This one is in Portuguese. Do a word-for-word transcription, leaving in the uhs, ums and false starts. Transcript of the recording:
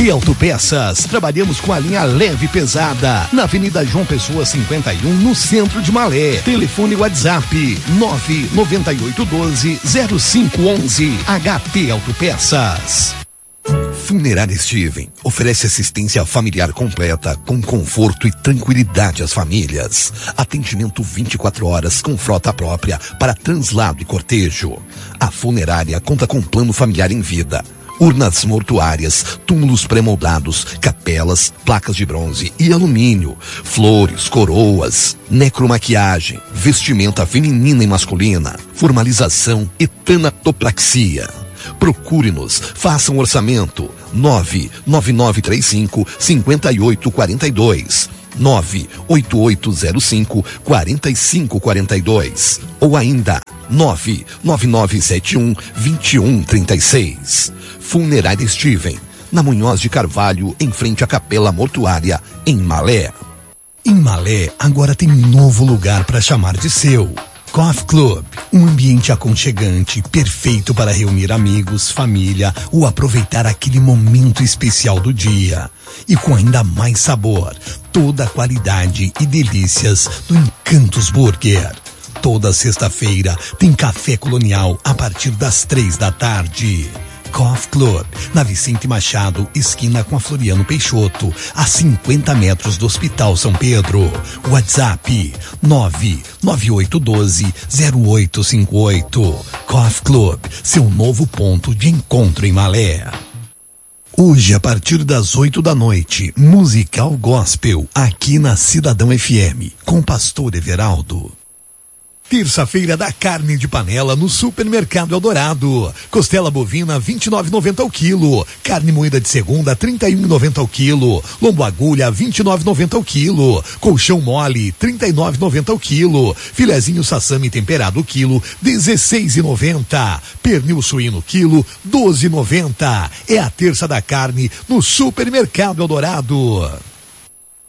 T Autopeças. Trabalhamos com a linha leve e pesada na Avenida João Pessoa cinquenta e um, no centro de Malé. Telefone WhatsApp nove nove oito um dois zero cinco um um. H T Autopeças. Funerária Steven oferece assistência familiar completa com conforto e tranquilidade às famílias. Atendimento vinte e quatro horas com frota própria para translado e cortejo. A funerária conta com plano familiar em vida, urnas mortuárias, túmulos pré-moldados, capelas, placas de bronze e alumínio, flores, coroas, necromaquiagem, vestimenta feminina e masculina, formalização e tanatopraxia. Procure-nos, faça um orçamento nove nove nove três cinco cinco oito quatro dois, nove oito oito zero cinco quatro cinco quatro dois ou ainda nove nove nove sete um dois um três seis. Funerária Steven, na Munhoz de Carvalho, em frente à Capela Mortuária, em Malé. Em Malé, agora tem um novo lugar para chamar de seu. Coffee Club, um ambiente aconchegante, perfeito para reunir amigos, família ou aproveitar aquele momento especial do dia. E com ainda mais sabor, toda a qualidade e delícias do Encantos Burger. Toda sexta-feira tem café colonial a partir das três da tarde. Coffee Club, na Vicente Machado, esquina com a Floriano Peixoto, a cinquenta metros do Hospital São Pedro. WhatsApp nove nove oito um dois zero oito cinco oito. Coffee Club, seu novo ponto de encontro em Malé. Hoje, a partir das oito da noite, Musical Gospel, aqui na Cidadão F M, com o pastor Everaldo. Terça-feira da carne de panela no Supermercado Eldorado. Costela bovina vinte e nove reais e noventa centavos o quilo. Carne moída de segunda trinta e um reais e noventa centavos o quilo. Lombo agulha vinte e nove reais e noventa centavos o quilo. Colchão mole trinta e nove reais e noventa centavos o quilo. Filezinho sassami temperado o quilo dezesseis reais e noventa centavos. Pernil suíno quilo doze reais e noventa centavos. É a terça da carne no Supermercado Eldorado.